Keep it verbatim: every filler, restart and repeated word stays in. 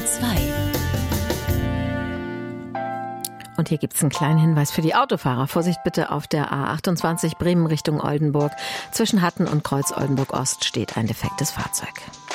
zwei. Und hier gibt es einen kleinen Hinweis für die Autofahrer. Vorsicht bitte auf der A achtundzwanzig Bremen Richtung Oldenburg. Zwischen Hatten und Kreuz Oldenburg Ost steht ein defektes Fahrzeug.